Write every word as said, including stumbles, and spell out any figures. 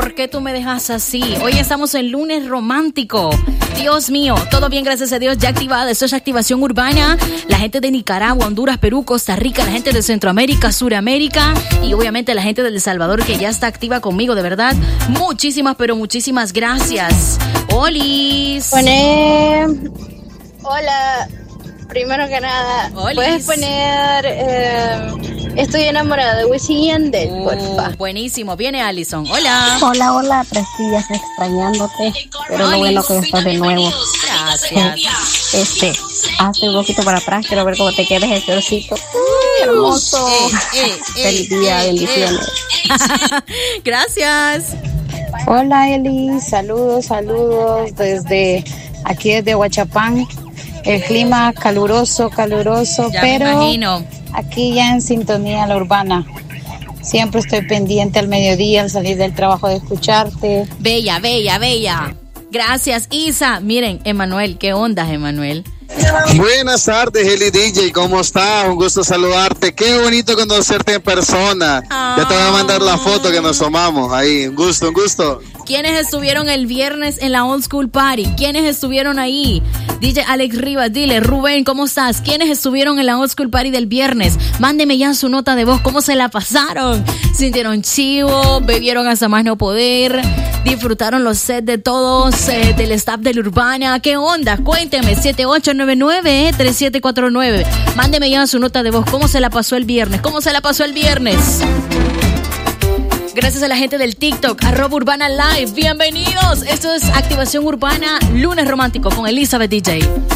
¿por qué tú me dejas así? Hoy estamos en lunes romántico. Dios mío, todo bien, gracias a Dios, ya activada. Esto es Activación Urbana. La gente de Nicaragua, Honduras, Perú, Costa Rica, la gente de Centroamérica, Suramérica y obviamente la gente de El Salvador que ya está activa conmigo, de verdad. Muchísimas, pero muchísimas gracias. Olis. Poné... Hola. Primero que nada, Olis. puedes poner eh, Estoy enamorada de Wisin y Yandel, uh, porfa. Buenísimo, viene Alison. Hola. Hola, hola, tres días extrañándote, pero Olis. lo bueno que estás de nuevo. Gracias. Este, hazte un poquito para atrás, quiero ver cómo te quedas el peorcito. Uh, hermoso. Eh, eh, Feliz eh, día, eh, bendiciones. eh. Gracias. Hola Eli, saludos, saludos desde aquí desde Huachapán. El clima caluroso, caluroso, Ya pero me imagino. aquí ya en sintonía la urbana. Siempre estoy pendiente al mediodía, al salir del trabajo de escucharte. Bella, bella, bella. Gracias, Isa. Miren, Emanuel, ¿qué onda, Emanuel? Buenas tardes, Eli D J, ¿cómo estás? Un gusto saludarte. Qué bonito conocerte en persona. Ah. Ya te voy a mandar la foto que nos tomamos ahí. Un gusto, un gusto. ¿Quiénes estuvieron el viernes en la Old School Party? ¿Quiénes estuvieron ahí? D J Alex Rivas, dile, Rubén, ¿cómo estás? ¿Quiénes estuvieron en la Old School Party del viernes? Mándeme ya su nota de voz, ¿cómo se la pasaron? ¿Sintieron chivo? ¿Bebieron hasta más no poder? ¿Disfrutaron los sets de todos, eh, del staff de la Urbana? ¿Qué onda? Cuénteme, siete ocho nueve nueve, tres siete cuatro nueve. Mándeme ya su nota de voz, ¿cómo se la pasó el viernes? ¿Cómo se la pasó el viernes? Gracias a la gente del TikTok, arroba Urbana Live. Bienvenidos. Esto es Activación Urbana, lunes romántico con Elizabeth D J.